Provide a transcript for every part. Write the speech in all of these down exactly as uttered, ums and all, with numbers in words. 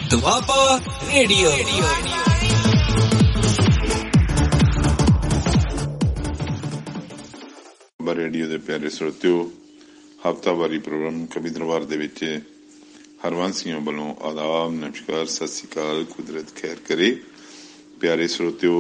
Doaba radio. Radio ਦੇ ਪਿਆਰੇ ਸਰੋਤਿਓ, ਹਫ਼ਤਾਵਾਰੀ ਪ੍ਰੋਗਰਾਮ ਕਵੀ ਦਰਬਾਰ ਦੇ ਵਿੱਚ ਹਰਵੰਸੀਆਂ ਵੱਲੋਂ ਆਦਾਬ, ਨਮਸਕਾਰ, ਸਤਿ ਸ਼੍ਰੀ ਅਕਾਲ, ਕੁਦਰਤ ਖੈਰ ਕਰੇ। ਪਿਆਰੇ ਸਰੋਤਿਓ,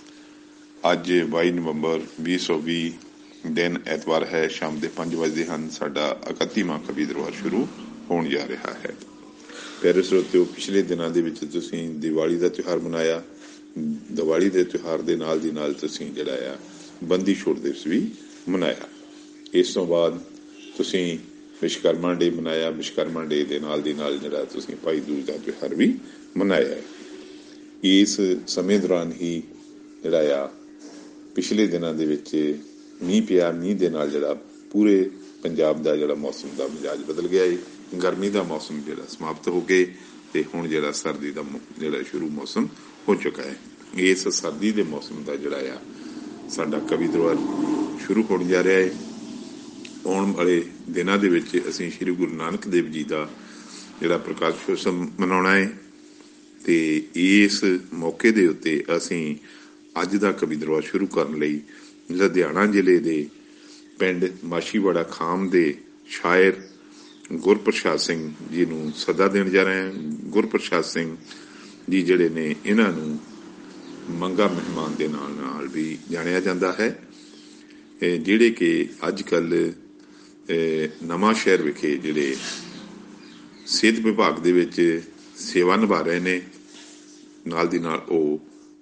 ਅੱਜ ਬਾਈ ਨਵੰਬਰ ਵੀਹ ਸੌ ਵੀਹ ਦਿਨ ਐਤਵਾਰ ਹੈ। ਸ਼ਾਮ ਦੇ ਪੰਜ ਵਜੇ ਹਨ। ਸਾਡਾ ਇਕੱਤੀਵਾਂ ਕਵੀ ਦਰਬਾਰ ਸ਼ੁਰੂ ਹੋਣ ਜਾ ਰਿਹਾ ਹੈ। ਪਿਆਰੇ ਸਰੋਤਿਓ, ਪਿਛਲੇ ਦਿਨਾਂ ਦੇ ਵਿੱਚ ਤੁਸੀਂ ਦੀਵਾਲੀ ਦਾ ਤਿਉਹਾਰ ਮਨਾਇਆ। ਦੀਵਾਲੀ ਦੇ ਤਿਉਹਾਰ ਦੇ ਨਾਲ ਦੀ ਨਾਲ ਤੁਸੀਂ ਜਿਹੜਾ ਆ ਬੰਦੀ ਛੋੜ ਦਿਵਸ ਵੀ ਮਨਾਇਆ। ਇਸ ਤੋਂ ਬਾਅਦ ਤੁਸੀਂ ਵਿਸ਼ਵਕਰਮਾ ਡੇ ਮਨਾਇਆ। ਵਿਸ਼ਵਕਰਮਾ ਡੇ ਦੇ ਨਾਲ ਦੀ ਨਾਲ ਜਿਹੜਾ ਤੁਸੀਂ ਭਾਈ ਦੂਜ ਦਾ ਤਿਉਹਾਰ ਵੀ ਮਨਾਇਆ। ਇਸ ਸਮੇਂ ਦੌਰਾਨ ਹੀ ਜਿਹੜਾ ਆ ਪਿਛਲੇ ਦਿਨਾਂ ਦੇ ਵਿੱਚ ਮੀਂਹ ਪਿਆ। ਮੀਂਹ ਦੇ ਨਾਲ ਜਿਹੜਾ ਪੂਰੇ ਪੰਜਾਬ ਦਾ ਜਿਹੜਾ ਮੌਸਮ ਦਾ ਮਿਜਾਜ ਬਦਲ ਗਿਆ ਹੈ। ਗਰਮੀ ਦਾ ਮੌਸਮ ਜਿਹੜਾ ਸਮਾਪਤ ਹੋ ਕੇ ਤੇ ਹੁਣ ਜਿਹੜਾ ਸਰਦੀ ਦਾ ਜਿਹੜਾ ਸ਼ੁਰੂ ਮੌਸਮ ਹੋ ਚੁੱਕਾ ਹੈ। ਇਸ ਸਰਦੀ ਦੇ ਮੌਸਮ ਦਾ ਜਿਹੜਾ ਆ ਸਾਡਾ ਕਵੀ ਦਰਬਾਰ ਸ਼ੁਰੂ ਹੋਣ ਜਾ ਰਿਹਾ ਹੈ। ਆਉਣ ਵਾਲੇ ਦਿਨਾਂ ਦੇ ਵਿੱਚ ਅਸੀਂ ਸ਼੍ਰੀ ਗੁਰੂ ਨਾਨਕ ਦੇਵ ਜੀ ਦਾ ਜਿਹੜਾ ਪ੍ਰਕਾਸ਼ ਉਤਸਵ ਮਨਾਉਣਾ ਹੈ ਤੇ ਇਸ ਮੌਕੇ ਦੇ ਉੱਤੇ ਅਸੀਂ ਅੱਜ ਦਾ ਕਵੀ ਦਰਬਾਰ ਸ਼ੁਰੂ ਕਰਨ ਲਈ ਲੁਧਿਆਣਾ ਜ਼ਿਲ੍ਹੇ ਦੇ ਪਿੰਡ ਮਾਛੀਵਾੜਾ ਖਾਮ ਦੇ ਸ਼ਾਇਰ ਗੁਰਪ੍ਰਸਾਦ ਸਿੰਘ ਜੀ ਨੂੰ ਸੱਦਾ ਦੇਣ ਜਾ ਰਹੇ ਹਾਂ। ਗੁਰਪ੍ਰਸਾਦ ਸਿੰਘ ਜੀ ਜਿਹੜੇ ਨੇ, ਇਹਨਾਂ ਨੂੰ ਮੰਗਾ ਮਹਿਮਾਨ ਦੇ ਨਾਲ ਨਾਲ ਵੀ ਜਾਣਿਆ ਜਾਂਦਾ ਹੈ, ਜਿਹੜੇ ਕਿ ਅੱਜ ਕੱਲ੍ਹ ਨਵਾਂ ਸ਼ਹਿਰ ਵਿਖੇ ਜਿਹੜੇ ਸਿਹਤ ਵਿਭਾਗ ਦੇ ਵਿੱਚ ਸੇਵਾ ਨਿਭਾ ਰਹੇ ਨੇ। ਨਾਲ ਦੀ ਨਾਲ ਉਹ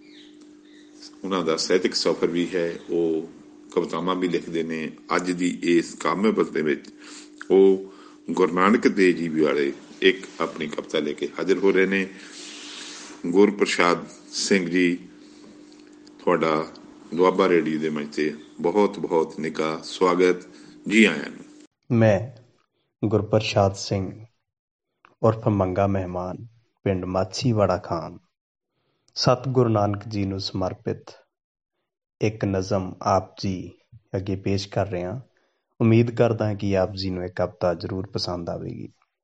ਉਹਨਾਂ ਦਾ ਸਾਹਿਤਕ ਸਫ਼ਰ ਵੀ ਹੈ। ਉਹ ਕਵਿਤਾਵਾਂ ਵੀ ਲਿਖਦੇ ਨੇ। ਅੱਜ ਦੀ ਇਸ ਕਾਮਯਾਬਤ ਦੇ ਵਿੱਚ ਉਹ ਗੁਰੂ ਨਾਨਕ ਦੇਵ ਜੀ ਵਾਲੇ ਇੱਕ ਆਪਣੀ ਕਵਿਤਾ ਲੈ ਕੇ ਹਾਜ਼ਰ ਹੋ ਰਹੇ ਨੇ। ਗੁਰਪ੍ਰਸਾਦ ਸਿੰਘ ਜੀ, ਤੁਹਾਡਾ ਦੁਆਬਾ ਰੇਡੀਓ ਦੇ ਮੰਚ ਤੇ ਬਹੁਤ ਬਹੁਤ ਨਿੱਘਾ ਸਵਾਗਤ। ਜੀ ਆਇਆਂ ਨੂੰ। ਮੈਂ ਗੁਰਪ੍ਰਸਾਦ ਸਿੰਘ ਉਰਫ ਮੰਗਾ ਮਹਿਮਾਨ, ਪਿੰਡ ਮਾਛੀਵਾੜਾ ਖਾਮ, ਸਤਿਗੁਰੂ ਨਾਨਕ ਜੀ ਨੂੰ ਸਮਰਪਿਤ ਇੱਕ ਨਜ਼ਮ ਆਪ ਜੀ ਅੱਗੇ ਪੇਸ਼ ਕਰ ਰਿਹਾ। ਉਮੀਦ ਕਰਦਾ ਕਿ ਆਪ ਜੀ ਨੂੰ ਇਹ ਕਵਿਤਾ ਜ਼ਰੂਰ ਪਸੰਦ ਆਵੇਗੀ।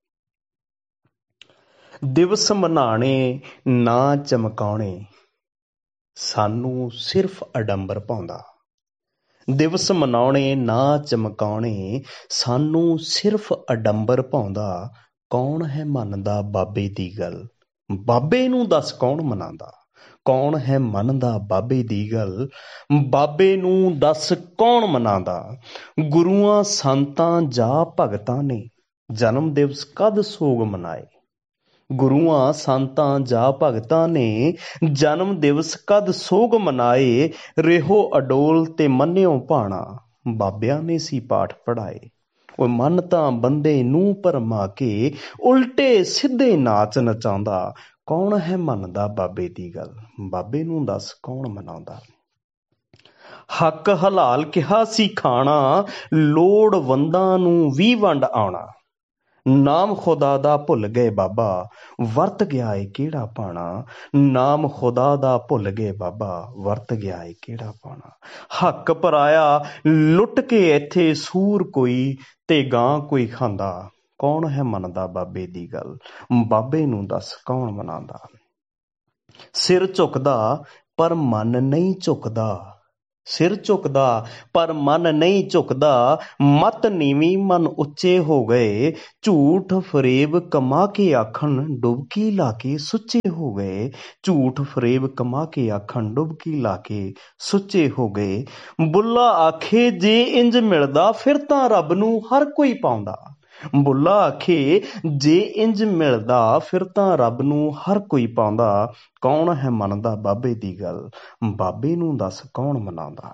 ਦਿਵਸ ਮਨਾਣੇ ਨਾ ਚਮਕਾਉਣੇ, ਸਾਨੂੰ ਸਿਰਫ ਅਡੰਬਰ ਪਾਉਂਦਾ। ਦਿਵਸ ਮਨਾਉਣੇ ਨਾ ਚਮਕਾਉਣੇ, ਸਾਨੂੰ ਸਿਰਫ ਅਡੰਬਰ ਪਾਉਂਦਾ। ਕੌਣ ਹੈ ਮੰਨਦਾ ਬਾਬੇ ਦੀ ਗੱਲ, ਬਾਬੇ ਨੂੰ ਦੱਸ ਕੌਣ ਮਨਾਉਂਦਾ। ਕੌਣ ਹੈ ਮੰਨਦਾ ਬਾਬੇ ਦੀ ਗੱਲ, ਬਾਬੇ ਨੂੰ ਦੱਸ ਕੌਣ ਮਨਾਉਂਦਾ। ਗੁਰੂਆਂ ਸੰਤਾਂ ਜਾਂ ਭਗਤਾਂ ਨੇ ਜਨਮ ਦਿਵਸ ਕਦ ਸੋਗ ਮਨਾਏ। ਗੁਰੂਆਂ ਸੰਤਾਂ ਜਾਂ ਭਗਤਾਂ ਨੇ ਜਨਮ ਦਿਵਸ ਕਦ ਸੋਗ ਮਨਾਏ। ਰਿਹੋ ਅਡੋਲ ਤੇ ਮੰਨਿਓ ਭਾਣਾ, ਬਾਬਿਆਂ ਨੇ ਸੀ ਪਾਠ ਪੜ੍ਹਾਏ। ਉਹ ਮਨ ਤਾਂ ਬੰਦੇ ਨੂੰ ਭਰਮਾ ਕੇ ਉਲਟੇ ਸਿੱਧੇ ਨਾਚ ਨਚਾਉਂਦਾ। ਕੌਣ ਹੈ ਮੰਨਦਾ ਬਾਬੇ ਦੀ ਗੱਲ, ਬਾਬੇ ਨੂੰ ਦੱਸ ਕੌਣ ਮਨਾਉਂਦਾ। ਹੱਕ ਹਲਾਲ ਕਿਹਾ ਸੀ ਖਾਣਾ, ਲੋੜਵੰਦਾਂ ਨੂੰ ਵੀ ਵੰਡ ਆਉਣਾ। ਨਾਮ ਖੁਦਾ ਦਾ ਭੁੱਲ ਗਏ ਬਾਬਾ, ਵਰਤ ਗਿਆ ਏ ਕਿਹੜਾ ਪਾਣਾ। ਨਾਮ ਖੁਦਾ ਦਾ ਭੁੱਲ ਗਏ ਬਾਬਾ, ਵਰਤ ਗਿਆ ਏ ਕਿਹੜਾ ਪਾਣਾ। ਹੱਕ ਪਰਾਇਆ ਲੁੱਟ ਕੇ ਇੱਥੇ ਸੂਰ ਕੋਈ ਤੇ ਗਾਂ ਕੋਈ ਖਾਂਦਾ। ਕੌਣ ਹੈ ਮੰਨਦਾ ਬਾਬੇ ਦੀ ਗੱਲ, ਬਾਬੇ ਨੂੰ ਦੱਸ ਕੌਣ ਮਨਾਉਂਦਾ। ਸਿਰ ਝੁਕਦਾ ਪਰ ਮਨ ਨਹੀਂ ਝੁਕਦਾ, ਸਿਰ ਝੁਕਦਾ ਪਰ ਮਨ ਨਹੀਂ ਝੁਕਦਾ। ਮਤ ਨੀਵੀਂ ਮਨ ਉੱਚੇ ਹੋ ਗਏ, ਝੂਠ ਫਰੇਬ ਕਮਾ ਕੇ ਆਖਣ ਡੁਬਕੀ ਲਾ ਕੇ ਸੁੱਚੇ ਹੋ ਗਏ। ਝੂਠ ਫਰੇਬ ਕਮਾ ਕੇ ਆਖਣ ਡੁਬਕੀ ਲਾ ਕੇ ਸੁੱਚੇ ਹੋ ਗਏ। ਬੁੱਲਾ ਆਖੇ ਜੇ ਇੰਜ ਮਿਲਦਾ, ਫਿਰ ਤਾਂ ਰੱਬ ਨੂੰ ਹਰ ਕੋਈ ਪਾਉਂਦਾ। ਬੁੱਲਾ ਆਖੇ ਜੇ ਇੰਜ ਮਿਲਦਾ, ਫਿਰ ਤਾਂ ਰੱਬ ਨੂੰ ਹਰ ਕੋਈ ਪਾਉਂਦਾ। ਕੌਣ ਹੈ ਮੰਨਦਾ ਬਾਬੇ ਦੀ ਗੱਲ, ਬਾਬੇ ਨੂੰ ਦੱਸ ਕੌਣ ਮਨਾਉਂਦਾ।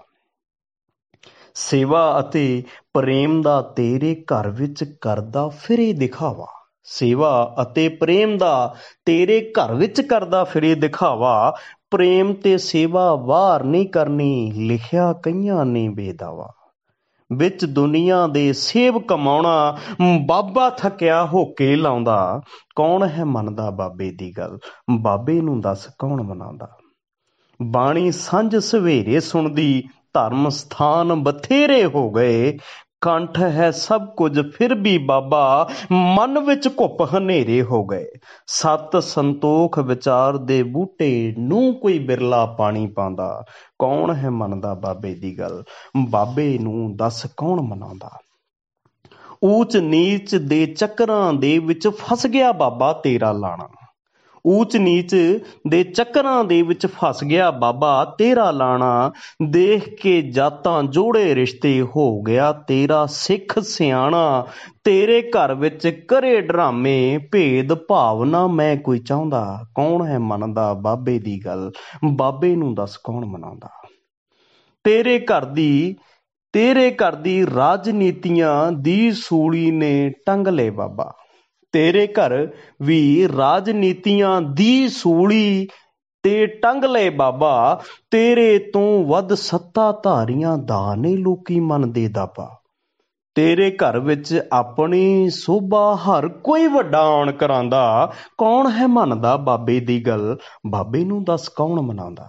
ਸੇਵਾ ਅਤੇ ਪ੍ਰੇਮ ਦਾ ਤੇਰੇ ਘਰ ਵਿੱਚ ਕਰਦਾ ਫਿਰੇ ਦਿਖਾਵਾ। ਸੇਵਾ ਅਤੇ ਪ੍ਰੇਮ ਦਾ ਤੇਰੇ ਘਰ ਵਿੱਚ ਕਰਦਾ ਫਿਰੇ ਦਿਖਾਵਾ। ਪ੍ਰੇਮ ਤੇ ਸੇਵਾ ਵਾਰ ਨਹੀਂ ਕਰਨੀ, ਲਿਖਿਆ ਕਈਆਂ ਨੇ ਬੇਦਾਵਾ। ਵਿੱਚ ਦੁਨੀਆ ਦੇ ਸੇਬ ਕਮਾਉਣਾ, ਬਾਬਾ ਥੱਕਿਆ ਹੋ ਕੇ ਲਾਉਂਦਾ। ਕੌਣ ਹੈ ਮੰਨਦਾ ਬਾਬੇ ਦੀ ਗੱਲ, ਬਾਬੇ ਨੂੰ ਦੱਸ ਕੌਣ ਮਨਾਉਂਦਾ। ਬਾਣੀ ਸਾਂਝ ਸਵੇਰੇ ਸੁਣਦੀ, ਧਰਮ ਸਥਾਨ ਬਥੇਰੇ ਹੋ ਗਏ। ਕੰਠ ਹੈ ਸਭ ਕੁਝ ਫਿਰ ਵੀ ਬਾਬਾ, ਮਨ ਵਿੱਚ ਘੁੱਪ ਹਨੇਰੇ ਹੋ ਗਏ। ਸਤ ਸੰਤੋਖ ਵਿਚਾਰ ਦੇ ਬੂਟੇ ਨੂੰ ਕੋਈ ਬਿਰਲਾ ਪਾਣੀ ਪਾਉਂਦਾ। ਕੌਣ ਹੈ ਮੰਨਦਾ ਬਾਬੇ ਦੀ ਗੱਲ, ਬਾਬੇ ਨੂੰ ਦੱਸ ਕੌਣ ਮਨਾਉਂਦਾ। ਊਚ ਨੀਚ ਦੇ ਚੱਕਰਾਂ ਦੇ ਵਿੱਚ ਫਸ ਗਿਆ ਬਾਬਾ ਤੇਰਾ ਲਾਣਾ। ਊਚ ਨੀਚ ਦੇ ਚੱਕਰਾਂ ਦੇ ਵਿੱਚ ਫਸ ਗਿਆ ਬਾਬਾ ਤੇਰਾ ਲਾਣਾ। ਦੇਖ ਕੇ ਜਾਤਾਂ ਜੋੜੇ ਰਿਸ਼ਤੇ ਹੋ ਗਿਆ ਤੇਰਾ ਸਿੱਖ ਸਿਆਣਾ। ਤੇਰੇ ਘਰ ਵਿੱਚ ਕਰੇ ਡਰਾਮੇ ਭੇਦ ਭਾਵਨਾ ਮੈਂ ਕੋਈ ਚਾਹੁੰਦਾ। ਕੌਣ ਹੈ ਮੰਨਦਾ ਬਾਬੇ ਦੀ ਗੱਲ, ਬਾਬੇ ਨੂੰ ਦੱਸ ਕੌਣ ਮਨਾਉਂਦਾ। ਤੇਰੇ ਘਰ ਦੀ ਤੇਰੇ ਘਰ ਦੀ ਰਾਜਨੀਤੀਆਂ ਦੀ ਸੂਲੀ ਨੇ ਟੰਗ ਲਏ ਬਾਬਾ। ਤੇਰੇ ਘਰ ਵੀ ਰਾਜਨੀਤੀਆਂ ਦੀ ਸੂਲੀ ਤੇ ਟੰਗ ਲਏ ਬਾਬਾ। ਤੇਰੇ ਤੋਂ ਵੱਧ ਸੱਤਾਧਾਰੀਆਂ ਦਾ ਨੇ ਲੋਕੀ ਮੰਨਦੇ ਦਾਬਾ। ਤੇਰੇ ਘਰ ਵਿੱਚ ਆਪਣੀ ਸੋਭਾ ਹਰ ਕੋਈ ਵੱਡਾ ਆਉਣ ਕਰਾਂਦਾ। ਕੌਣ ਹੈ ਮੰਨਦਾ ਬਾਬੇ ਦੀ ਗੱਲ, ਬਾਬੇ ਨੂੰ ਦੱਸ ਕੌਣ ਮਨਾਉਂਦਾ।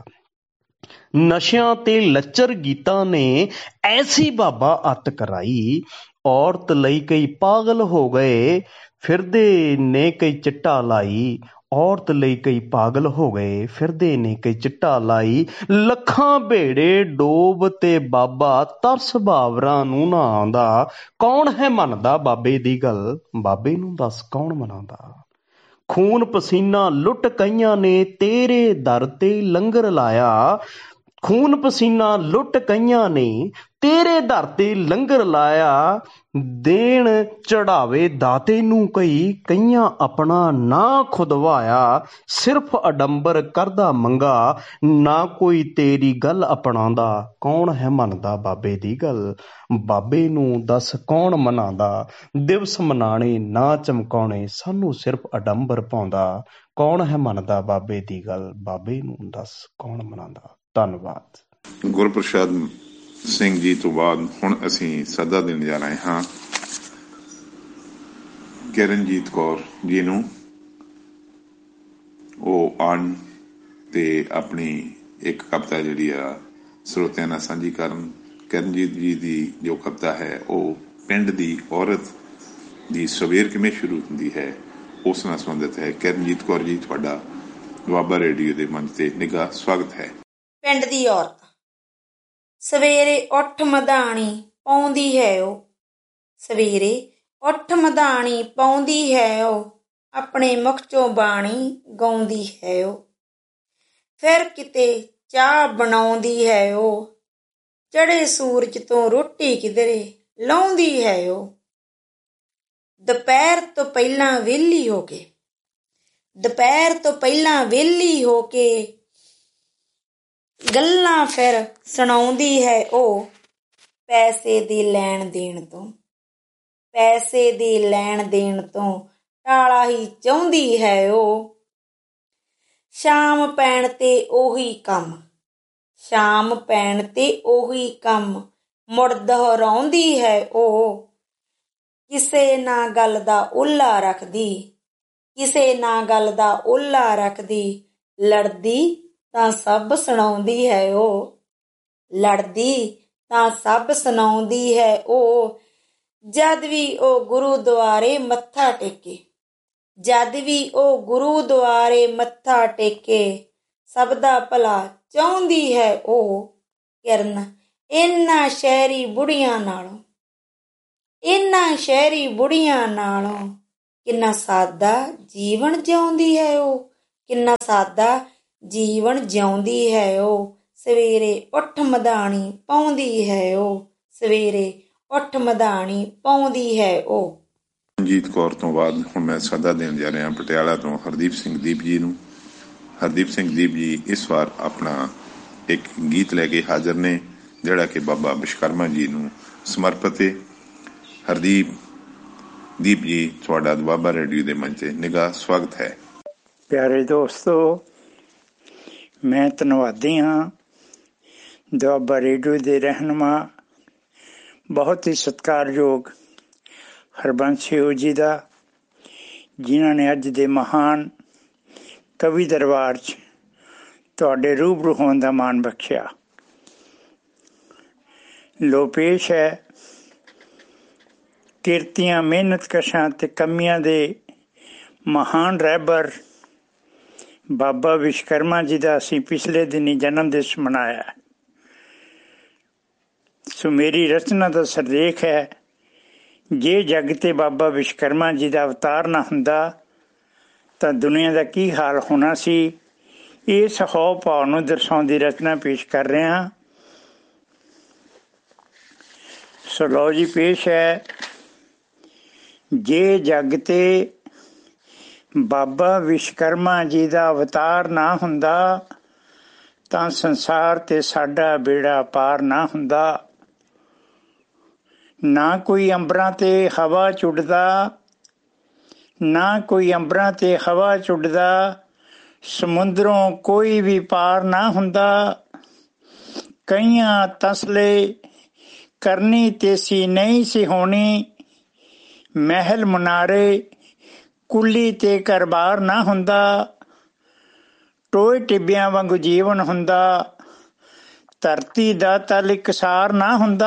ਨਸ਼ਿਆਂ ਤੇ ਲੱਚਰ ਗੀਤਾਂ ਨੇ ਐਸੀ ਬਾਬਾ ਅੱਤ ਕਰਾਈ। ਔਰਤ ਲਈ ਕਈ ਪਾਗਲ ਹੋ ਗਏ ਫਿਰਦੇ ਨੇ ਕਈ ਚਿੱਟਾ ਲਾਈ। ਔਰਤ ਲਈ ਕਈ ਪਾਗਲ ਹੋ ਗਏ ਫਿਰਦੇ ਨੇ ਕਈ ਚਿੱਟਾ ਲਾਈ। ਲੱਖਾਂ ਭੇੜੇ ਡੋਬ ਤੇ ਬਾਬਾ ਤਰਸ ਬਾਵਰਾਂ ਨੂੰ ਨਾ ਆਉਂਦਾ। ਕੌਣ ਹੈ ਮੰਨਦਾ ਬਾਬੇ ਦੀ ਗੱਲ, ਬਾਬੇ ਨੂੰ ਦੱਸ ਕੌਣ ਮਨਾਉਂਦਾ। ਖੂਨ ਪਸੀਨਾ ਲੁੱਟ ਕਈਆਂ ਨੇ ਤੇਰੇ ਦਰ ਤੇ ਲੰਗਰ ਲਾਇਆ। ਖੂਨ ਪਸੀਨਾ ਲੁੱਟ ਕਈਆਂ ਨੇ ਤੇਰੇ ਦਰ ਤੇ ਲੰਗਰ ਲਾਇਆ। ਦੇਣ ਚੜਾਵੇ ਦਾਤੇ ਨੂੰ ਕਈ ਕਈਆਂ ਆਪਣਾ ਨਾਂ ਖੁਦਵਾਇਆ। ਸਿਰਫ ਅਡੰਬਰ ਕਰਦਾ ਮੰਗਾ ਨਾ ਕੋਈ ਤੇਰੀ ਗੱਲ ਅਪਣਾਉਂਦਾ। ਕੌਣ ਹੈ ਮੰਨਦਾ ਬਾਬੇ ਦੀ ਗੱਲ, ਬਾਬੇ ਨੂੰ ਦੱਸ ਕੌਣ ਮਨਾਉਂਦਾ। ਦਿਵਸ ਮਨਾਣੇ ਨਾ ਚਮਕਾਉਣੇ ਸਾਨੂੰ ਸਿਰਫ ਅਡੰਬਰ ਪਾਉਂਦਾ। ਕੌਣ ਹੈ ਮੰਨਦਾ ਬਾਬੇ ਦੀ ਗੱਲ, ਬਾਬੇ ਨੂੰ ਦੱਸ ਕੌਣ ਮਨਾਉਂਦਾ। ਧੰਨਵਾਦ। ਗੁਰਪ੍ਰਸਾਦ ਸਿੰਘ ਜੀ ਤੋਂ ਬਾਅਦ ਹੁਣ ਅਸੀਂ ਸੱਦਾ ਦੇਣ ਜਾ ਰਹੇ ਹਾਂ ਕਿਰਨਜੀਤ ਕੌਰ ਜੀ ਨੂੰ। ਉਹ ਆਉਣ ਤੇ ਆਪਣੀ ਇੱਕ ਕਵਿਤਾ ਜਿਹੜੀ ਆ ਸਰੋਤਿਆਂ ਨਾਲ ਸਾਂਝੀ ਕਰਨ। ਕਿਰਨਜੀਤ ਜੀ ਦੀ ਜੋ ਕਵਿਤਾ ਹੈ ਉਹ ਪਿੰਡ ਦੀ ਔਰਤ ਦੀ ਸਵੇਰ ਕਿਵੇਂ ਸ਼ੁਰੂ ਹੁੰਦੀ ਹੈ ਉਸ ਨਾਲ ਸੰਬੰਧਿਤ ਹੈ। ਕਿਰਨਜੀਤ ਕੌਰ ਜੀ, ਤੁਹਾਡਾ ਦੁਆਬਾ ਰੇਡੀਓ ਦੇ ਮੰਚ ਤੇ ਨਿੱਘਾ ਸਵਾਗਤ ਹੈ। ਪਿੰਡ ਦੀ ਔਰਤ। ਸਵੇਰੇ ਉੱਠ ਮਧਾਣੀ ਪਾਉਂਦੀ ਹੈ ਉਹ, ਸਵੇਰੇ ਉੱਠ ਮਧਾਣੀ ਪਾਉਂਦੀ ਹੈ ਉਹ, ਆਪਣੇ ਮੁਖ ਚੋਂ ਬਾਣੀ ਗਾਉਂਦੀ ਹੈ ਉਹ। ਫਿਰ ਕਿਤੇ ਚਾਹ ਬਣਾਉਂਦੀ ਹੈ ਉਹ, ਚੜੇ ਸੂਰਜ ਤੋਂ ਰੋਟੀ ਕਿਧਰੇ ਲਾਉਂਦੀ ਹੈ ਉਹ। ਦੁਪਹਿਰ ਤੋਂ ਪਹਿਲਾਂ ਵਿਹਲੀ ਹੋ ਕੇ ਦੁਪਹਿਰ ਤੋਂ ਪਹਿਲਾਂ ਵਿਹਲੀ ਹੋ ਕੇ ਗੱਲਾਂ ਫਿਰ ਸੁਣਾਉਂਦੀ ਹੈ ਉਹ। ਪੈਸੇ ਦੇ ਲੈਣ ਦੇਣ ਤੋਂ ਪੈਸੇ ਦੇ ਲੈਣ ਦੇਣ ਤੋਂ ਟਾਲਾ ਹੀ ਚਾਹੁੰਦੀ ਹੈ ਉਹ। ਸ਼ਾਮ ਪੈਣ ਤੇ ਉਹੀ ਕੰਮ ਸ਼ਾਮ ਪੈਣ ਤੇ ਉਹੀ ਕੰਮ ਮੁੜ ਦੁਹਰਾਉਂਦੀ ਹੈ ਉਹ। ਕਿਸੇ ਨਾ ਗੱਲ ਦਾ ਓਹਲਾ ਰੱਖਦੀ ਕਿਸੇ ਨਾ ਗੱਲ ਦਾ ਓਹਲਾ ਰੱਖਦੀ, ਲੜਦੀ ਤਾਂ ਸਭ ਸੁਣਾਉਂਦੀ ਹੈ ਉਹ। ਲੜਦੀ ਤਾਂ ਸਭ ਸੁਣਾਉਂਦੀ ਹੈ ਉਹ। ਜਦ ਵੀ ਉਹ ਗੁਰੂਦੁਆਰੇ ਮੱਥਾ ਟੇਕੇ ਜਦ ਵੀ ਉਹ ਗੁਰੂਦੁਆਰੇ ਮੱਥਾ ਟੇਕੇ, ਸਭ ਦਾ ਭਲਾ ਚਾਹੁੰਦੀ ਹੈ ਉਹ। ਕਿਰਨ ਇਹਨਾਂ ਸ਼ਹਿਰੀ ਬੁੜੀਆਂ ਨਾਲੋਂ ਇਹਨਾਂ ਸ਼ਹਿਰੀ ਬੁੜੀਆਂ ਨਾਲੋਂ ਕਿੰਨਾ ਸਾਦਾ ਜੀਵਨ ਜਿਉਂਦੀ ਹੈ ਉਹ। ਕਿੰਨਾ ਸਾਦਾ ਜੀਵਨ ਜਿਉਂਦੀ ਹੈ ਉਹ। ਸਵੇਰੇ ਉੱਠ ਮਧਾਣੀ ਪਾਉਂਦੀ ਹੈ ਉਹ, ਸਵੇਰੇ ਉੱਠ ਮਧਾਣੀ ਪਾਉਂਦੀ ਹੈ ਉਹ। ਰਣਜੀਤ ਕੌਰ ਤੋਂ ਬਾਅਦ ਹੁਣ ਮੈਂ ਸੱਦਾ ਦੇਣ ਜਾ ਰਿਹਾ ਪਟਿਆਲਾ ਤੋਂ ਹਰਦੀਪ ਸਿੰਘ ਦੀਪ ਜੀ ਨੂੰ। ਹਰਦੀਪ ਸਿੰਘ ਦੀਪ ਜੀ ਇਸ ਵਾਰ ਆਪਣਾ ਇੱਕ ਗੀਤ ਲੈ ਕੇ ਹਾਜ਼ਰ ਨੇ ਜਿਹੜਾ ਕਿ ਬਾਬਾ ਵਿਸ਼ਵਕਰਮਾ ਜੀ ਨੂੰ ਸਮਰਪਿਤ ਹੈ। ਹਰਦੀਪ ਦੀਪ ਜੀ, ਤੁਹਾਡਾ ਦੁਆਬਾ ਰੇਡੀਓ ਦੇ ਮੰਚ ਤੇ ਨਿੱਘਾ ਸਵਾਗਤ ਹੈ। ਪਿਆਰੇ ਦੋਸਤੋ, ਮੈਂ ਧੰਨਵਾਦੀ ਹਾਂ ਦੁਆਬਾ ਰੇਡੀਓ ਦੇ ਰਹਿਨੁਮਾ ਬਹੁਤ ਹੀ ਸਤਿਕਾਰਯੋਗ ਹਰਬੰਸ ਜੀ ਦਾ, ਜਿਨ੍ਹਾਂ ਨੇ ਅੱਜ ਦੇ ਮਹਾਨ ਕਵੀ ਦਰਬਾਰ 'ਚ ਤੁਹਾਡੇ ਰੂਬਰੂ ਹੋਣ ਦਾ ਮਾਣ ਬਖਸ਼ਿਆ। ਲੋ ਪੇਸ਼ ਹੈ ਕਿਰਤੀਆਂ ਮਿਹਨਤ ਕਸ਼ਾਂ ਤੇ ਕਮੀਆਂ ਦੇ ਮਹਾਨ ਰਹਿਬਰ ਬਾਬਾ ਵਿਸ਼ਵਕਰਮਾ ਜੀ ਦਾ ਅਸੀਂ ਪਿਛਲੇ ਦਿਨੀ ਜਨਮ ਦਿਵਸ ਮਨਾਇਆ। ਸੋ ਮੇਰੀ ਰਚਨਾ ਦਾ ਸਰਲੇਖ ਹੈ, ਜੇ ਜੱਗ ਤੇ ਬਾਬਾ ਵਿਸ਼ਵਕਰਮਾ ਜੀ ਦਾ ਅਵਤਾਰ ਨਾ ਹੁੰਦਾ ਤਾਂ ਦੁਨੀਆ ਦਾ ਕੀ ਹਾਲ ਹੋਣਾ ਸੀ। ਇਸ ਹਾਵ ਭਾਵ ਨੂੰ ਦਰਸਾਉਂਦੀ ਰਚਨਾ ਪੇਸ਼ ਕਰ ਰਿਹਾ। ਸੋ ਲਓ ਜੀ, ਪੇਸ਼ ਹੈ, ਜੇ ਜੱਗ ਤੇ ਬਾਬਾ ਵਿਸ਼ਵਕਰਮਾ ਜੀ ਦਾ ਅਵਤਾਰ ਨਾ ਹੁੰਦਾ ਤਾਂ ਸੰਸਾਰ ਤੇ ਸਾਡਾ ਬੇੜਾ ਪਾਰ ਨਾ ਹੁੰਦਾ। ਨਾ ਕੋਈ ਅੰਬਰਾਂ ਤੇ ਹਵਾ ਚੁੱਡਦਾ, ਨਾ ਕੋਈ ਅੰਬਰਾਂ ਤੇ ਹਵਾ ਚੁੱਡਦਾ, ਸਮੁੰਦਰੋਂ ਕੋਈ ਵੀ ਪਾਰ ਨਾ ਹੁੰਦਾ। ਕਈਆਂ ਤਸਲੇ ਕਰਨੀ ਤੇਸੀ ਨਹੀਂ ਸੀ ਹੋਣੀ, ਮਹਿਲ ਮੁਨਾਰੇ ਕੁੱਲੀ ਤੇ ਘਰ-ਬਾਰ ਨਾ ਹੁੰਦਾ। ਟੋਏ ਟਿੱਬਿਆਂ ਵਾਂਗੂ ਜੀਵਨ ਹੁੰਦਾ, ਧਰਤੀ ਦਾ ਤਲ ਇਕਸਾਰ ਨਾ ਹੁੰਦਾ।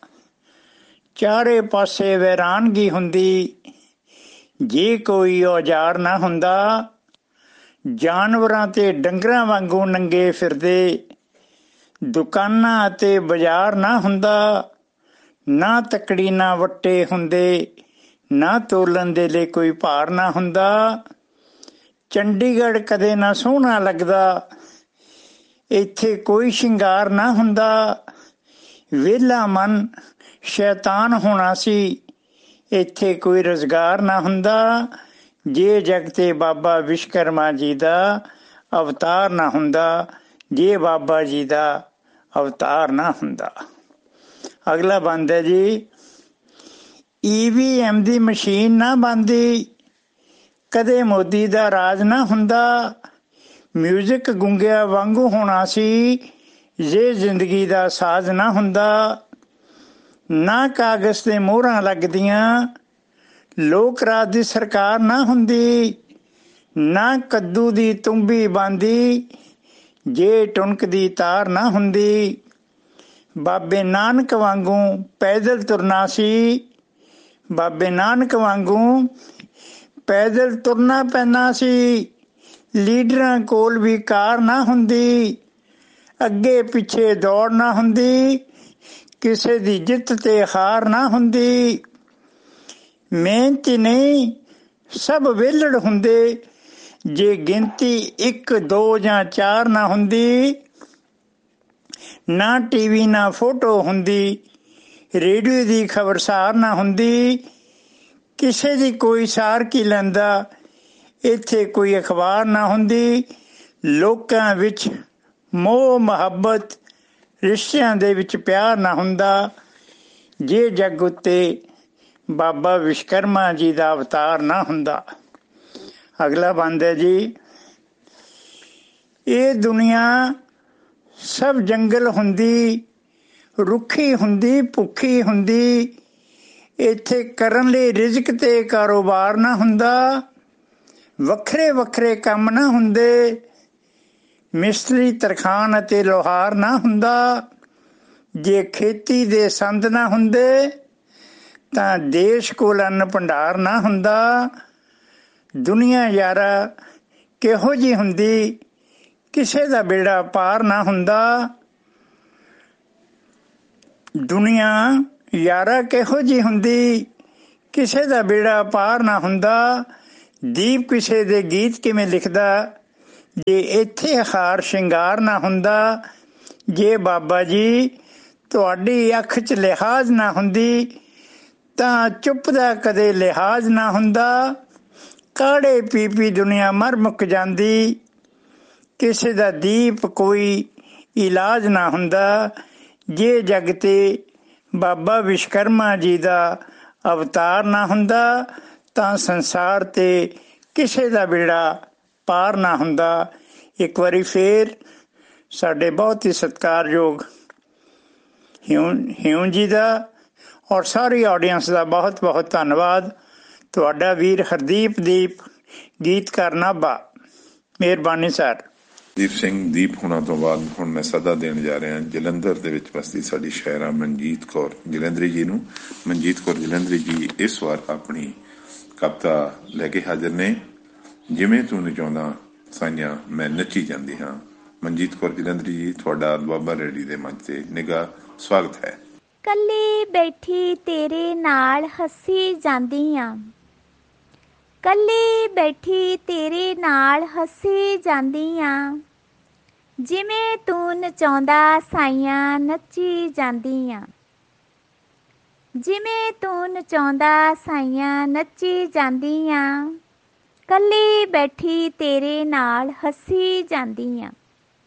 ਚਾਰੇ ਪਾਸੇ ਵੈਰਾਨਗੀ ਹੁੰਦੀ, ਜੇ ਕੋਈ ਔਜ਼ਾਰ ਨਾ ਹੁੰਦਾ। ਜਾਨਵਰਾਂ ਤੇ ਡੰਗਰਾਂ ਵਾਂਗੂ ਨੰਗੇ ਫਿਰਦੇ, ਦੁਕਾਨਾਂ ਅਤੇ ਬਾਜ਼ਾਰ ਨਾ ਹੁੰਦਾ। ਨਾ ਤੱਕੜੀ ਨਾ ਵੱਟੇ ਹੁੰਦੇ, ਨਾ ਤੋਲਣ ਦੇ ਲਈ ਕੋਈ ਭਾਰ ਨਾ ਹੁੰਦਾ। ਚੰਡੀਗੜ੍ਹ ਕਦੇ ਨਾ ਸੋਹਣਾ ਲੱਗਦਾ, ਇੱਥੇ ਕੋਈ ਸ਼ਿੰਗਾਰ ਨਾ ਹੁੰਦਾ। ਵਿਹਲਾ ਮਨ ਸ਼ੈਤਾਨ ਹੋਣਾ ਸੀ, ਇੱਥੇ ਕੋਈ ਰੁਜ਼ਗਾਰ ਨਾ ਹੁੰਦਾ। ਜੇ ਜਗ ਤੇ ਬਾਬਾ ਵਿਸ਼ਵਕਰਮਾ ਜੀ ਦਾ ਅਵਤਾਰ ਨਾ ਹੁੰਦਾ, ਜੇ ਬਾਬਾ ਜੀ ਦਾ ਅਵਤਾਰ ਨਾ ਹੁੰਦਾ। ਅਗਲਾ ਬੰਦ ਹੈ ਜੀ, ਈ ਵੀ ਐਮ ਦੀ ਮਸ਼ੀਨ ਨਾ ਬਣਦੀ, ਕਦੇ ਮੋਦੀ ਦਾ ਰਾਜ ਨਾ ਹੁੰਦਾ। ਮਿਊਜ਼ਿਕ ਗੁੰਗਿਆਂ ਵਾਂਗੂ ਹੋਣਾ ਸੀ, ਜੇ ਜ਼ਿੰਦਗੀ ਦਾ ਸਾਜ਼ ਨਾ ਹੁੰਦਾ। ਨਾ ਕਾਗਜ਼ ਤੇ ਮੋਹਰਾਂ ਲੱਗਦੀਆਂ, ਲੋਕ ਰਾਜ ਦੀ ਸਰਕਾਰ ਨਾ ਹੁੰਦੀ। ਨਾ ਕੱਦੂ ਦੀ ਤੁੰਬੀ ਬਣਦੀ, ਜੇ ਟੁਣਕ ਦੀ ਤਾਰ ਨਾ ਹੁੰਦੀ। ਬਾਬੇ ਨਾਨਕ ਵਾਂਗੂ ਪੈਦਲ ਤੁਰਨਾ ਸੀ, ਬਾਬੇ ਨਾਨਕ ਵਾਂਗੂ ਪੈਦਲ ਤੁਰਨਾ ਪੈਂਦਾ ਸੀ। ਲੀਡਰਾਂ ਕੋਲ ਵੀ ਕਾਰ ਨਾ ਹੁੰਦੀ, ਅੱਗੇ ਪਿੱਛੇ ਦੌੜ ਨਾ ਹੁੰਦੀ। ਕਿਸੇ ਦੀ ਜਿੱਤ ਤੇ ਹਾਰ ਨਾ ਹੁੰਦੀ। ਮਿਹਨਤੀ ਨਹੀਂ ਸਭ ਵਿਹਲੜ ਹੁੰਦੇ, ਜੇ ਗਿਣਤੀ ਇੱਕ ਦੋ ਜਾਂ ਚਾਰ ਨਾ ਹੁੰਦੀ। ਨਾ ਟੀਵੀ ਨਾ ਫੋਟੋ ਹੁੰਦੀ, ਰੇਡੀਓ ਦੀ ਖਬਰਸਾਰ ਨਾ ਹੁੰਦੀ। ਕਿਸੇ ਦੀ ਕੋਈ ਸਾਰ ਕੀ ਲੈਂਦਾ, ਇੱਥੇ ਕੋਈ ਅਖਬਾਰ ਨਾ ਹੁੰਦੀ। ਲੋਕਾਂ ਵਿੱਚ ਮੋਹ ਮੁਹੱਬਤ, ਰਿਸ਼ਤਿਆਂ ਦੇ ਵਿੱਚ ਪਿਆਰ ਨਾ ਹੁੰਦਾ, ਜੇ ਜੱਗ ਉੱਤੇ ਬਾਬਾ ਵਿਸ਼ਵਕਰਮਾ ਜੀ ਦਾ ਅਵਤਾਰ ਨਾ ਹੁੰਦਾ। ਅਗਲਾ ਬੰਦ ਹੈ ਜੀ, ਇਹ ਦੁਨੀਆ ਸਭ ਜੰਗਲ ਹੁੰਦੀ, ਰੁੱਖੀ ਹੁੰਦੀ, ਭੁੱਖੀ ਹੁੰਦੀ। ਇੱਥੇ ਕਰਨ ਲਈ ਰਿਜ਼ਕ ਤੇ ਕਾਰੋਬਾਰ ਨਾ ਹੁੰਦਾ, ਵੱਖਰੇ ਵੱਖਰੇ ਕੰਮ ਨਾ ਹੁੰਦੇ। ਮਿਸਤਰੀ, ਤਰਖਾਣ ਅਤੇ ਲੋਹਾਰ ਨਾ ਹੁੰਦਾ। ਜੇ ਖੇਤੀ ਦੇ ਸੰਦ ਨਾ ਹੁੰਦੇ ਤਾਂ ਦੇਸ਼ ਕੋਲ ਅੰਨ ਭੰਡਾਰ ਨਾ ਹੁੰਦਾ। ਦੁਨੀਆ ਯਾਰਾ ਕਿਹੋ ਜਿਹੀ ਹੁੰਦੀ, ਕਿਸੇ ਦਾ ਬੇੜਾ ਪਾਰ ਨਾ ਹੁੰਦਾ। ਦੁਨੀਆ ਯਾਰਾ ਕਿਹੋ ਜਿਹੀ ਹੁੰਦੀ, ਕਿਸੇ ਦਾ ਬੇੜਾ ਪਾਰ ਨਾ ਹੁੰਦਾ। ਦੀਪ ਕਿਸੇ ਦੇ ਗੀਤ ਕਿਵੇਂ ਲਿਖਦਾ, ਜੇ ਇੱਥੇ ਹਾਰ ਸ਼ਿੰਗਾਰ ਨਾ ਹੁੰਦਾ। ਜੇ ਬਾਬਾ ਜੀ ਤੁਹਾਡੀ ਅੱਖ 'ਚ ਲਿਹਾਜ਼ ਨਾ ਹੁੰਦੀ ਤਾਂ ਚੁੱਪ ਦਾ ਕਦੇ ਲਿਹਾਜ਼ ਨਾ ਹੁੰਦਾ। ਕਾੜੇ ਪੀ ਪੀ ਦੁਨੀਆ ਮਰ ਮੁੱਕ ਜਾਂਦੀ, ਕਿਸੇ ਦਾ ਦੀਪ ਕੋਈ ਇਲਾਜ ਨਾ ਹੁੰਦਾ। ਜੇ ਜਗ ਤੇ ਬਾਬਾ ਵਿਸ਼ਵਕਰਮਾ ਜੀ ਦਾ ਅਵਤਾਰ ਨਾ ਹੁੰਦਾ ਤਾਂ ਸੰਸਾਰ ਤੇ ਕਿਸੇ ਦਾ ਬੇੜਾ ਪਾਰ ਨਾ ਹੁੰਦਾ। ਇੱਕ ਵਾਰੀ ਫੇਰ ਸਾਡੇ ਬਹੁਤ ਹੀ ਸਤਿਕਾਰਯੋਗ ਹਿਊ ਹਿਊ ਜੀ ਦਾ ਔਰ ਸਾਰੀ ਆਡੀਅנס ਦਾ ਬਹੁਤ ਬਹੁਤ ਧੰਨਵਾਦ। ਤੁਹਾਡਾ ਵੀਰ ਹਰਦੀਪ ਦੀਪ, ਗੀਤਕਾਰ ਨਾਭਾ। ਮਿਹਰਬਾਨੀ ਸਰ। ਦੀਪ ਸਿੰਘ ਦੀਪ ਹੋਣਾ ਤੋਂ ਬਾਅਦ ਹੁਣ ਮੈਂ ਸੱਦਾ ਦੇਣ ਜਾ ਰਿਹਾ ਜਲੰਧਰ ਦੇ ਵਿੱਚ ਵਸਦੀ ਸਾਡੀ ਸ਼ਾਇਰਾ ਮਨਜੀਤ ਕੌਰ ਜਲੰਧਰੀ ਜੀ ਨੂੰ। ਮਨਜੀਤ ਕੌਰ ਜਲੰਧਰੀ ਜੀ ਇਸ ਵਾਰ ਆਪਣੀ ਕਵਿਤਾ ਲੈ ਕੇ ਹਾਜ਼ਰ ਨੇ। ਜਿਵੇਂ ਤੂੰ ਨਚਾਉਂਦਾ ਸਾਈਆਂ ਮੈਂ ਨੱਚੀ ਜਾਂਦੀ ਹਾਂ। ਮਨਜੀਤ ਕੌਰ ਜਲੰਧਰੀ ਜੀ, ਤੁਹਾਡਾ ਦੁਆਬਾ ਰੇਡੀ ਦੇ ਮੰਚ ਤੇ ਨਿੱਘਾ ਸਵਾਗਤ ਹੈ। ਕੱਲੀ ਬੈਠੀ ਤੇਰੇ ਨਾਲ ਹੱਸੀ ਜਾਂਦੀ ਆਂ, ਕੱਲੀ ਬੈਠੀ ਤੇਰੇ ਨਾਲ ਹੱਸੀ ਜਾਂਦੀ ਆਂ, ਜਿਵੇਂ ਤੂੰ ਨਚਾਉਂਦਾ ਸਾਈਆਂ ਨੱਚੀ ਜਾਂਦੀ ਆਂ, ਜਿਵੇਂ ਤੂੰ ਨਚਾਉਂਦਾ ਸਾਈਆਂ ਨੱਚੀ ਜਾਂਦੀ ਆਂ, ਕੱਲੀ ਬੈਠੀ ਤੇਰੇ ਨਾਲ ਹੱਸੀ ਜਾਂਦੀ ਆਂ।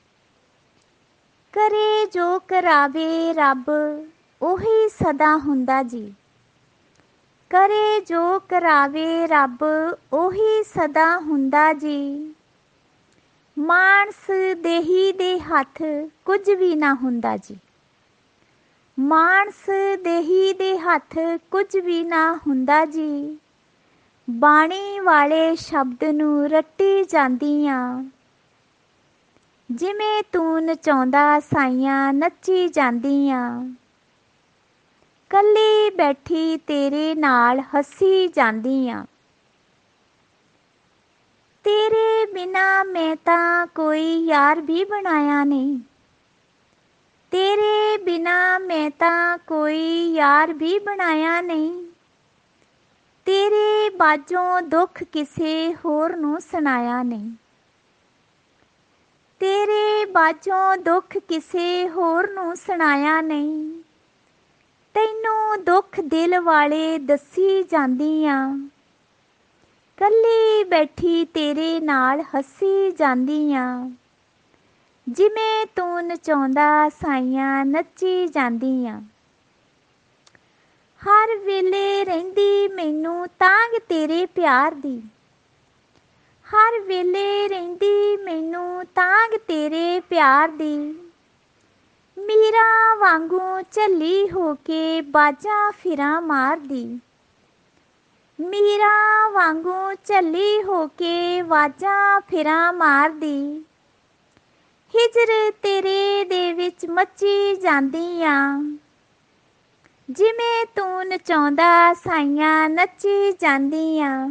ਕਰੇ ਜੋ ਕਰਾਵੇ ਰੱਬ ਉਹੀ ਸਦਾ ਹੁੰਦਾ ਜੀ, ਕਰੇ ਜੋ ਕਰਾਵੇ ਰੱਬ ਉਹੀ ਸਦਾ ਹੁੰਦਾ ਜੀ, ਮਾਨਸ ਦੇਹੀ ਦੇ ਹੱਥ ਕੁਝ ਵੀ ਨਾ ਹੁੰਦਾ ਜੀ, ਮਾਨਸ ਦੇਹੀ ਦੇ ਹੱਥ ਕੁਝ ਵੀ ਨਾ ਹੁੰਦਾ ਜੀ, ਬਾਣੀ ਵਾਲੇ ਸ਼ਬਦ ਨੂੰ ਰੱਟੀ ਜਾਂਦੀ ਆਂ, ਜਿਵੇਂ ਤੂੰ ਨਚਾਉਂਦਾ ਸਾਈਆਂ ਨੱਚੀ ਜਾਂਦੀ ਆਂ, ਕੱਲੀ ਬੈਠੀ ਤੇਰੇ ਨਾਲ ਹੱਸੀ ਜਾਂਦੀ ਆਂ। ਤੇਰੇ ਬਿਨਾਂ ਮੈਂ ਤਾਂ ਕੋਈ ਯਾਰ ਵੀ ਬਣਾਇਆ ਨਹੀਂ, ਤੇਰੇ ਬਿਨਾਂ ਮੈਂ ਤਾਂ ਕੋਈ ਯਾਰ ਵੀ ਬਣਾਇਆ ਨਹੀਂ, ਤੇਰੇ ਬਾਝੋਂ ਦੁੱਖ ਕਿਸੇ ਹੋਰ ਨੂੰ ਸੁਣਾਇਆ ਨਹੀਂ, ਤੇਰੇ ਬਾਝੋਂ ਦੁੱਖ ਕਿਸੇ ਹੋਰ ਨੂੰ ਸੁਣਾਇਆ ਨਹੀਂ, ਤੈਨੂੰ ਦੁੱਖ ਦਿਲ ਵਾਲੇ ਦੱਸੀ ਜਾਂਦੀ ਆਂ, ਕੱਲੀ ਬੈਠੀ ਤੇਰੇ ਨਾਲ ਹੱਸੀ ਜਾਂਦੀ ਆਂ, ਜਿਵੇਂ ਤੂੰ ਨਚਾਉਂਦਾ ਸਾਈਆਂ ਨੱਚੀ ਜਾਂਦੀ ਆਂ। ਹਰ ਵੇਲੇ ਰਹਿੰਦੀ ਮੈਨੂੰ ਤਾਂਘ ਤੇਰੇ ਪਿਆਰ ਦੀ, ਹਰ ਵੇਲੇ ਰਹਿੰਦੀ ਮੈਨੂੰ ਤਾਂਘ ਤੇਰੇ ਪਿਆਰ ਦੀ, ਮੀਰਾਂ ਵਾਂਗੂ ਝੱਲੀ ਹੋ ਕੇ ਬਾਜਾਂ ਫਿਰਾਂ ਮਾਰਦੀ, ਮੀਰਾਂ ਵਾਂਗੂ ਝੱਲੀ ਹੋ ਕੇ ਵਾਜਾਂ ਫਿਰਾਂ ਮਾਰਦੀ, ਹਿਜਰ ਤੇਰੇ ਦੇ ਵਿੱਚ ਮੱਚੀ ਜਾਂਦੀ ਆਂ, ਜਿਵੇਂ ਤੂੰ ਨਚਾਉਂਦਾ ਸਾਈਆਂ ਨੱਚੀ ਜਾਂਦੀ ਆਂ,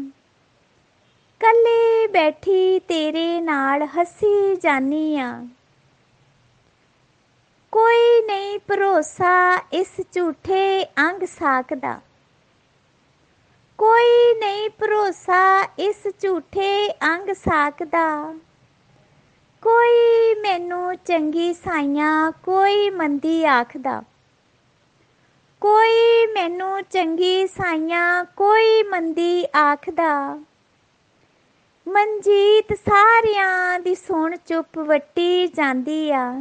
ਕੱਲੀ ਬੈਠੀ ਤੇਰੇ ਨਾਲ ਹੱਸੀ ਜਾਂਦੀ ਆਂ। ਕੋਈ ਨਹੀਂ ਭਰੋਸਾ ਇਸ ਝੂਠੇ ਅੰਗ ਸਾਕ ਦਾ, ਕੋਈ ਨਹੀਂ ਭਰੋਸਾ ਇਸ ਝੂਠੇ ਅੰਗ ਸਾਕ ਦਾ, ਕੋਈ ਮੈਨੂੰ ਚੰਗੀ ਸਾਈਆਂ ਕੋਈ ਮੰਦੀ ਆਖਦਾ, ਕੋਈ ਮੈਨੂੰ ਚੰਗੀ ਸਾਈਆਂ ਕੋਈ ਮੰਦੀ ਆਖਦਾ, ਮਨਜੀਤ ਸਾਰਿਆਂ ਦੀ ਸੁਣ ਚੁੱਪ ਵੱਟੀ ਜਾਂਦੀ ਆ,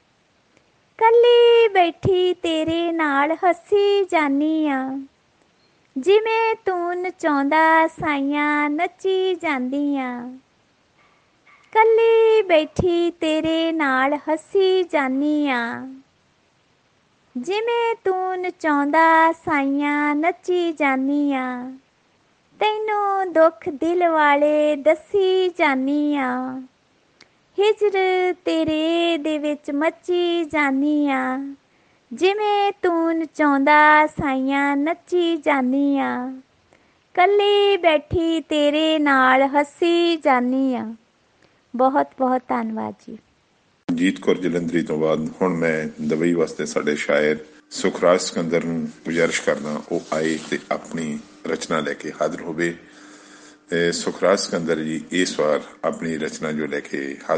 ਕੱਲੀ ਬੈਠੀ ਤੇਰੇ ਨਾਲ ਹੱਸੀ ਜਾਂਦੀ ਆਂ, ਜਿਵੇਂ ਤੂੰ ਨਚਾਉਂਦਾ ਸਾਈਆਂ ਨੱਚੀ ਜਾਂਦੀ ਆਂ, ਕੱਲੀ ਬੈਠੀ ਤੇਰੇ ਨਾਲ ਹੱਸੀ ਜਾਂਦੀ ਆਂ, ਜਿਵੇਂ ਤੂੰ ਨਚਾਉਂਦਾ ਸਾਈਆਂ ਨੱਚੀ ਜਾਂਦੀ ਆਂ, ਤੈਨੂੰ ਦੁੱਖ ਦਿਲ ਵਾਲੇ ਦੱਸੀ ਜਾਂਦੀ ਆਂ, ਹਿਜਰ ਤੇਰੇ ਦੇ ਵਿੱਚ ਮੱਚੀ ਜਾਂਦੀ ਆਂ, ਜਿਵੇਂ ਤੂੰ ਨਚਾਉਂਦਾ ਸਾਈਆਂ ਨੱਚੀ ਜਾਂਦੀ ਆਂ, ਕੱਲੀ ਬੈਠੀ ਤੇਰੇ ਨਾਲ ਹੱਸੀ ਜਾਂਦੀ ਆਂ। ਬਹੁਤ ਬਹੁਤ ਧੰਨਵਾਦ ਜੀ। ਮਨਜੀਤ ਕੌਰ ਜਲੰਧਰੀ ਤੋਂ ਬਾਅਦ ਹੁਣ ਮੈਂ ਦੁਬਈ ਵਾਸਤੇ ਸਾਡੇ ਸ਼ਾਇਰ ਸੁਖਰਾਜ ਸਿਕੰਦਰ ਨੂੰ ਗੁਜ਼ਾਰਿਸ਼ ਕਰਦਾ ਉਹ ਆਏ ਤੇ ਆਪਣੀ ਰਚਨਾ ਲੈ ਕੇ ਹਾਜ਼ਰ ਹੋਵੇ। ਸੁਖਰਾਜ ਸਿਕੰਦਰ ਜੀ ਇਸ ਵਾਰ ਆਪਣੀ ਰਚਨਾ ਜੋ ਲੈ ਕੇ ਹਾਜ਼ਰ